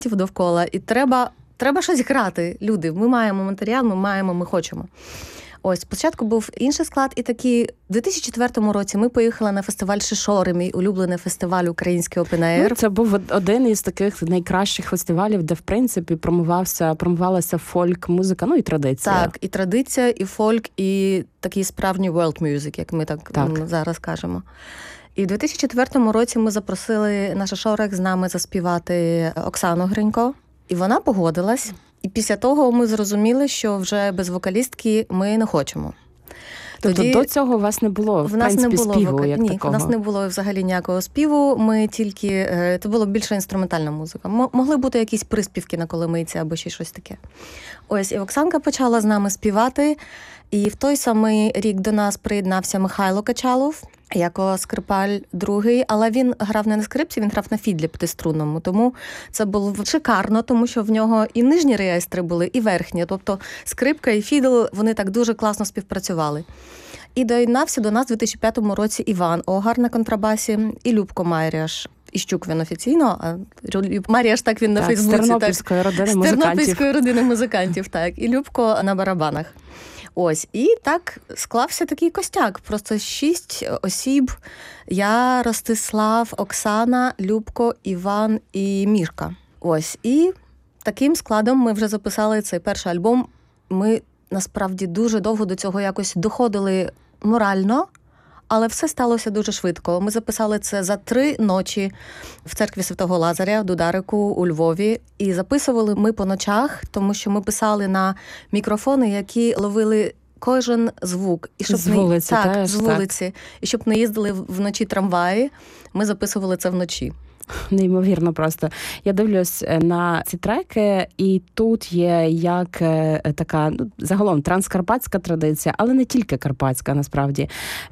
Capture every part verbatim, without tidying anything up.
довкола, і треба, треба щось грати, люди. Ми маємо матеріал, ми маємо, ми хочемо. Ось, спочатку був інший склад, і такий, в дві тисячі четвертому році ми поїхали на фестиваль «Шишори», мій улюблений фестиваль український Open Air. Ну, це був один із таких найкращих фестивалів, де, в принципі, промивався, промивалася фольк-музика, ну і традиція. Так, і традиція, і фольк, і такий справжній world music, як ми так, так. зараз кажемо. І в дві тисячі четвертому році ми запросили на «Шишорах» з нами заспівати Оксану Гринько, і вона погодилась. І після того ми зрозуміли, що вже без вокалістки ми не хочемо. Тобто Тоді... до цього у вас не було, в, в принципі, не було співу, вока... як Ні, такого? Ні, у нас не було взагалі ніякого співу, ми тільки... Це було більше інструментальна музика. Могли бути якісь приспівки на коломийці або ще щось таке. Ось, і Оксанка почала з нами співати, і в той самий рік до нас приєднався Михайло Качалов, як скрипаль другий, але він грав не на скрипці, він грав на фідлі п'ятиструнному. Тому це було шикарно, тому що в нього і нижні реєстри були, і верхні. Тобто скрипка і фідл, вони так дуже класно співпрацювали. І доєднався до нас у дві тисячі п'ятому році Іван Огар на контрабасі і Любко Маріаш. Іщук він офіційно, а Маріаш так він на так, Фейсбуці. З Тернопільської так, родини музикантів. З Тернопільської родини музикантів, так. І Любко на барабанах. Ось, і так склався такий костяк. Просто шість осіб. Я, Ростислав, Оксана, Любко, Іван і Мішка. Ось, і таким складом ми вже записали цей перший альбом. Ми, насправді, дуже довго до цього якось доходили морально, але все сталося дуже швидко. Ми записали це за три ночі в церкві Святого Лазаря, в Дударику, у Львові. І записували ми по ночах, тому що ми писали на мікрофони, які ловили кожен звук. І щоб з вулиці, не... так, теж, з вулиці. Так. І щоб не їздили вночі трамваї, ми записували це вночі. Неймовірно просто. Я дивлюсь на ці треки, і тут є як така, ну, загалом транскарпатська традиція, але не тільки карпатська, насправді.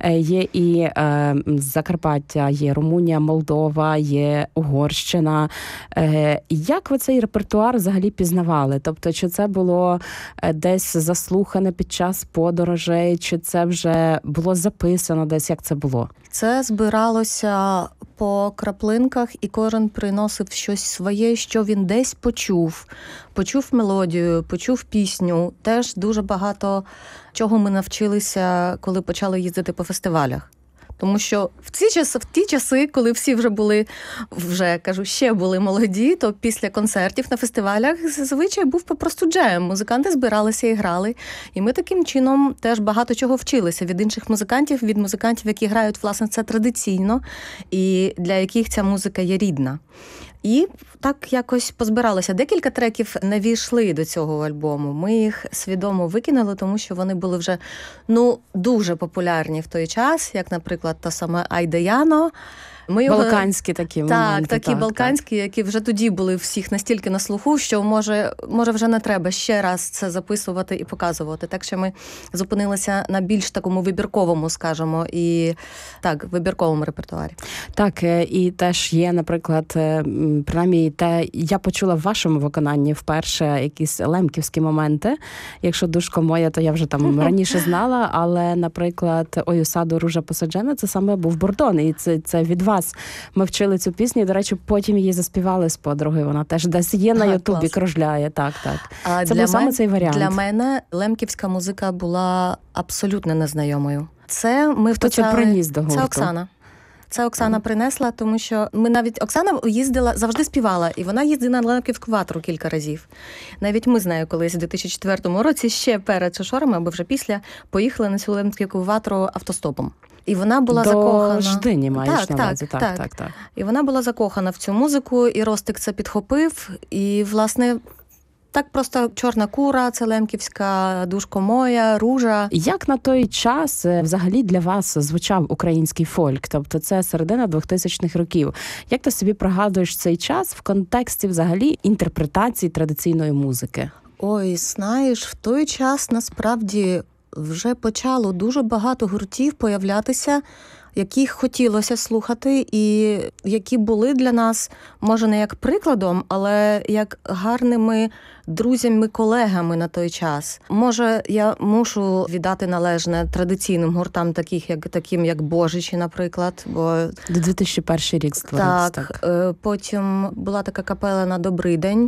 Є і е, Закарпаття, є Румунія, Молдова, є Угорщина. Е, як ви цей репертуар взагалі пізнавали? Тобто, чи це було десь заслухане під час подорожей, чи це вже було записано десь, як це було? Це збиралося по краплинках, і кожен приносив щось своє, що він десь почув. Почув мелодію, почув пісню. Теж дуже багато чого ми навчилися, коли почали їздити по фестивалях. Тому що в ці часи, в ті часи, коли всі вже були, вже, кажу, ще були молоді, то після концертів на фестивалях зазвичай був попросту джем. Музиканти збиралися і грали. І ми таким чином теж багато чого вчилися від інших музикантів, від музикантів, які грають, власне, це традиційно, і для яких ця музика є рідна. І так якось позбиралося. Декілька треків не війшли до цього альбому. Ми їх свідомо викинули, тому що вони були вже, ну, дуже популярні в той час, як, наприклад, та саме «Айдеяно». Ми його... Балканські такі так, моменти. Такі так, балканські, так. які вже тоді були всіх настільки на слуху, що може, може вже не треба ще раз це записувати і показувати. Так що ми зупинилися на більш такому вибірковому, скажімо, і так, вибірковому репертуарі. Так, і теж є, наприклад, принаймні те, я почула в вашому виконанні вперше якісь лемківські моменти. Якщо душко моя, то я вже там раніше знала, але, наприклад, «Ой, у саду ружа посаджена» це саме був Бордон, і це, це від вас. Ми вчили цю пісню, і, до речі, потім її заспівали з подругою. Вона теж десь є на Ютубі, клас. Кружляє. Так, так. А це був мен... саме цей варіант. Для мене лемківська музика була абсолютно незнайомою. Це ми Хто почали... це приніс до гурту? Це Оксана. Це Оксана mm. принесла, тому що ми навіть... Оксана їздила, завжди співала, і вона їздила на лемківську ватру кілька разів. Навіть ми з нею колись у дві тисячі четвертому році, ще перед «Шишорами», або вже після, поїхали на цю лемківську ватру автостопом. І вона була До закохана. До Ждині маєш так, на увазі. Так, так, так, так, так. І вона була закохана в цю музику, і Ростик це підхопив. І, власне, так просто «Чорна кура», це лемківська, «Душко моя», «Ружа». Як на той час взагалі для вас звучав український фольк? Тобто це середина двохтисячних років. Як ти собі пригадуєш цей час в контексті взагалі інтерпретації традиційної музики? Ой, знаєш, в той час насправді вже почало дуже багато гуртів появлятися, які хотілося слухати, і які були для нас, може, не як прикладом, але як гарними друзями, колегами на той час. Може, я мушу віддати належне традиційним гуртам, таких як таким як Божичі, наприклад, бо До дві тисячі перший рік створився. так, так. Потім була така капела на Добрий день.